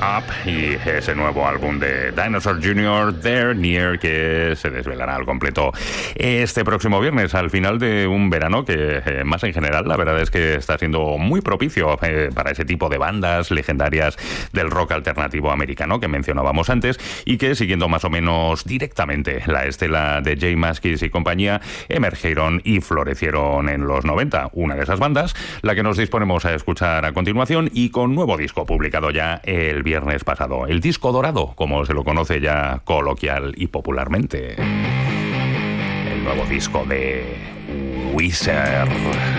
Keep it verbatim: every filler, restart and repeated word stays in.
Up y ese nuevo álbum de Dinosaur junior, They're Near, que se desvelará al completo este próximo viernes, al final de un verano que, eh, más en general, la verdad es que está siendo muy propicio eh, para ese tipo de bandas legendarias del rock alternativo americano que mencionábamos antes y que, siguiendo más o menos directamente la estela de J Mascis y compañía, emergieron y florecieron en los noventa. Una de esas bandas, la que nos disponemos a escuchar a continuación y con nuevo disco publicado ya el viernes pasado. El disco dorado, como se lo conoce ya coloquial y popularmente. El nuevo disco de Weezer.